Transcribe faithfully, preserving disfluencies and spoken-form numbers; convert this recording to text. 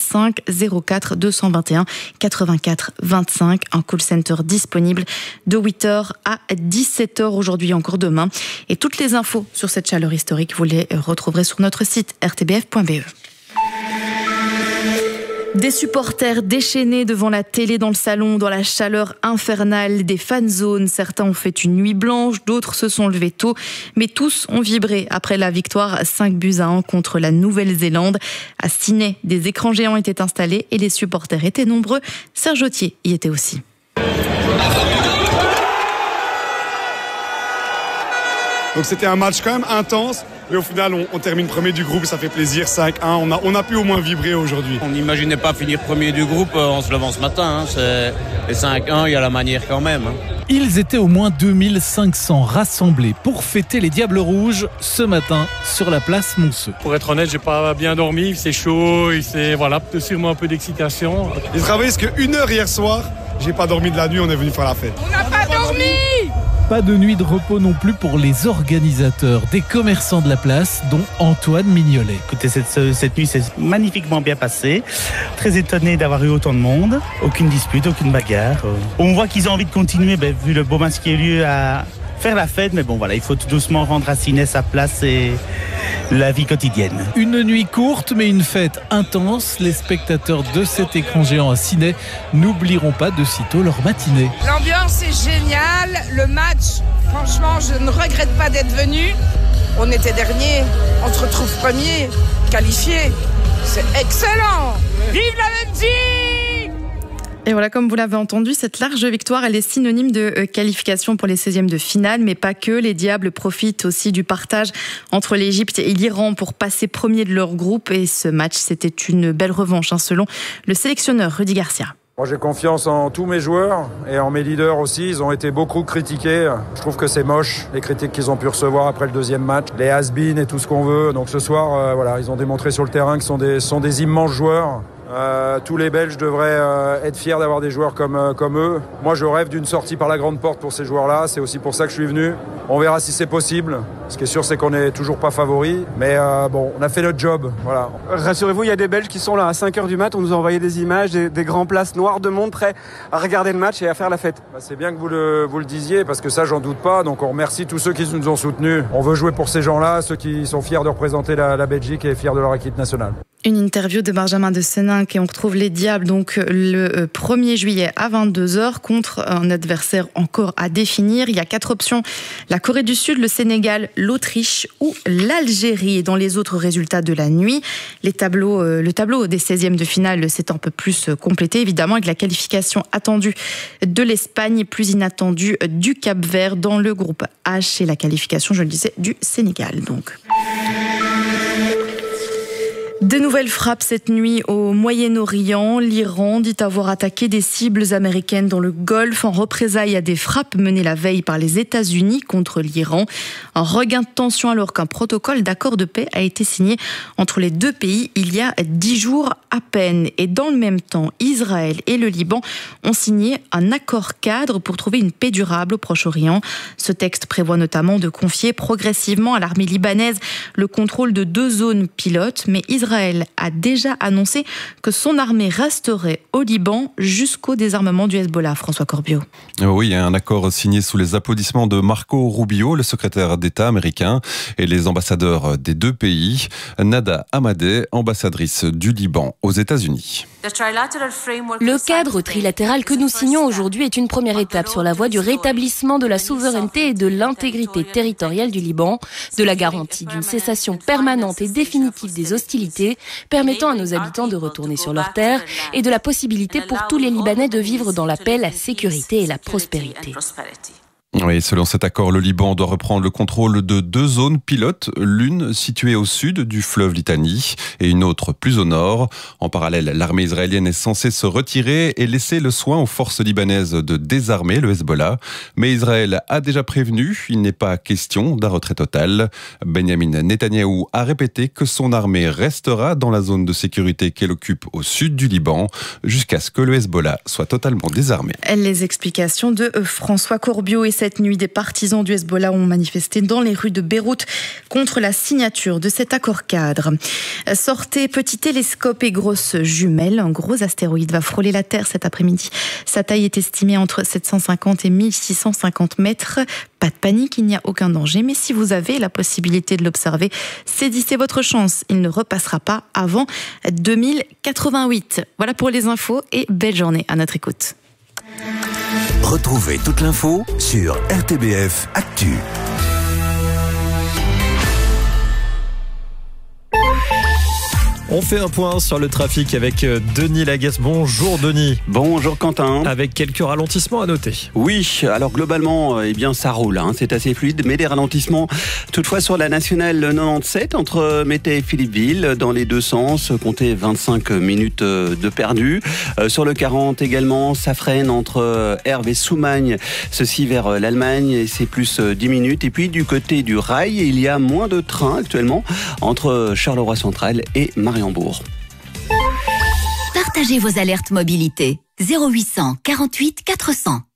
cinq zéro quatre deux cent vingt et un quatre-vingt-quatre vingt-cinq. Un call center disponible de huit heures à dix-sept heures aujourd'hui, encore demain. Et toutes les infos sur cette chaleur historique, vous les retrouverez sur notre site r t b f point b e. Des supporters déchaînés devant la télé dans le salon, dans la chaleur infernale des fan zones. Certains ont fait une nuit blanche, d'autres se sont levés tôt, mais tous ont vibré après la victoire cinq buts à un contre la Nouvelle-Zélande. À Sydney, des écrans géants étaient installés et les supporters étaient nombreux. Serge Autier y était aussi. Donc c'était un match quand même intense, mais au final on, on termine premier du groupe, ça fait plaisir, cinq un, on a, on a pu au moins vibrer aujourd'hui. On n'imaginait pas finir premier du groupe en se levant ce matin, hein. C'est, les cinq un, il y a la manière quand même. Hein. Ils étaient au moins deux mille cinq cents rassemblés pour fêter les Diables Rouges ce matin sur la place Monceau. Pour être honnête, j'ai pas bien dormi, c'est chaud, c'est voilà, sûrement un peu d'excitation. J'ai travaillé jusqu'à une heure hier soir, j'ai pas dormi de la nuit, on est venu faire la fête. On n'a pas dormi! Pas de nuit de repos non plus pour les organisateurs, des commerçants de la place, dont Antoine Mignolet. Écoutez, cette, cette nuit s'est magnifiquement bien passée. Très étonné d'avoir eu autant de monde. Aucune dispute, aucune bagarre. On voit qu'ils ont envie de continuer, ben, vu le beau match qui a eu lieu, à faire la fête. Mais bon, voilà, il faut tout doucement rendre à Sydney sa place et la vie quotidienne. Une nuit courte, mais une fête intense. Les spectateurs de cet écran géant à Sydney n'oublieront pas de sitôt leur matinée. L'ambiance est géniale. Le match, franchement, je ne regrette pas d'être venu. On était dernier, on se retrouve premier, qualifié. C'est excellent. Vive la Belgique! Et voilà, comme vous l'avez entendu, cette large victoire, elle est synonyme de qualification pour les seizièmes de finale, mais pas que. Les Diables profitent aussi du partage entre l'Égypte et l'Iran pour passer premier de leur groupe. Et ce match, c'était une belle revanche, hein, selon le sélectionneur Rudy Garcia. Moi, j'ai confiance en tous mes joueurs et en mes leaders aussi. Ils ont été beaucoup critiqués. Je trouve que c'est moche, les critiques qu'ils ont pu recevoir après le deuxième match. Les has-been et tout ce qu'on veut. Donc ce soir, euh, voilà, ils ont démontré sur le terrain qu'ils sont des, sont des immenses joueurs. Euh, tous les Belges devraient euh, être fiers d'avoir des joueurs comme, euh, comme eux. Moi, je rêve d'une sortie par la grande porte pour ces joueurs-là. C'est aussi pour ça que je suis venu. On verra si c'est possible. Ce qui est sûr, c'est qu'on n'est toujours pas favori. Mais euh, bon, on a fait notre job. Voilà. Rassurez-vous, il y a des Belges qui sont là à cinq heures du mat. On nous a envoyé des images, des, des grands places noires de monde prêts à regarder le match et à faire la fête. Bah, c'est bien que vous le, vous le disiez, parce que ça, j'en doute pas. Donc on remercie tous ceux qui nous ont soutenus. On veut jouer pour ces gens-là, ceux qui sont fiers de représenter la, la Belgique et fiers de leur équipe nationale. Une interview de Benjamin de Seninck et on retrouve les Diables donc le premier juillet à vingt-deux heures contre un adversaire encore à définir. Il y a quatre options, la Corée du Sud, le Sénégal, l'Autriche ou l'Algérie. Et dans les autres résultats de la nuit, les tableaux, le tableau des seizièmes de finale s'est un peu plus complété évidemment avec la qualification attendue de l'Espagne, plus inattendue du Cap-Vert dans le groupe H et la qualification, je le disais, du Sénégal donc. De nouvelles frappes cette nuit au Moyen-Orient. L'Iran dit avoir attaqué des cibles américaines dans le Golfe en représailles à des frappes menées la veille par les États-Unis contre l'Iran. Un regain de tension alors qu'un protocole d'accord de paix a été signé entre les deux pays il y a dix jours à peine. Et dans le même temps, Israël et le Liban ont signé un accord cadre pour trouver une paix durable au Proche-Orient. Ce texte prévoit notamment de confier progressivement à l'armée libanaise le contrôle de deux zones pilotes, mais Israël Israël a déjà annoncé que son armée resterait au Liban jusqu'au désarmement du Hezbollah. François Corbiot. Oui, un accord signé sous les applaudissements de Marco Rubio, le secrétaire d'État américain, et les ambassadeurs des deux pays. Nada Hamadeh, ambassadrice du Liban aux États-Unis. Le cadre trilatéral que nous signons aujourd'hui est une première étape sur la voie du rétablissement de la souveraineté et de l'intégrité territoriale du Liban, de la garantie d'une cessation permanente et définitive des hostilités, permettant à nos habitants de retourner sur leurs terres et de la possibilité pour tous les Libanais de vivre dans la paix, la sécurité et la prospérité. Oui, selon cet accord, le Liban doit reprendre le contrôle de deux zones pilotes, l'une située au sud du fleuve Litani et une autre plus au nord. En parallèle, l'armée israélienne est censée se retirer et laisser le soin aux forces libanaises de désarmer le Hezbollah. Mais Israël a déjà prévenu, il n'est pas question d'un retrait total. Benjamin Netanyahou a répété que son armée restera dans la zone de sécurité qu'elle occupe au sud du Liban jusqu'à ce que le Hezbollah soit totalement désarmé. Les explications de François Corbiot. Et cette nuit, des partisans du Hezbollah ont manifesté dans les rues de Beyrouth contre la signature de cet accord cadre. Sortez petit télescope et grosse jumelle. Un gros astéroïde va frôler la Terre cet après-midi. Sa taille est estimée entre sept cent cinquante et mille six cent cinquante mètres. Pas de panique, il n'y a aucun danger, mais si vous avez la possibilité de l'observer, saisissez votre chance. Il ne repassera pas avant deux mille quatre-vingt-huit. Voilà pour les infos et belle journée à notre écoute. Retrouvez toute l'info sur R T B F Actu. On fait un point sur le trafic avec Denis Lagasse. Bonjour Denis. Bonjour Quentin. Avec quelques ralentissements à noter. Oui, alors globalement, eh bien ça roule, hein, c'est assez fluide, mais des ralentissements toutefois sur la nationale quatre-vingt-dix-sept entre Mété et Philippeville, dans les deux sens, comptez vingt-cinq minutes de perdu. Euh, sur le quarante également, ça freine entre Herve et Soumagne, ceci vers l'Allemagne, et c'est plus dix minutes. Et puis du côté du rail, il y a moins de trains actuellement entre Charleroi Central et Mariembourg. Partagez vos alertes mobilité. zéro huit cent quarante-huit quatre cents.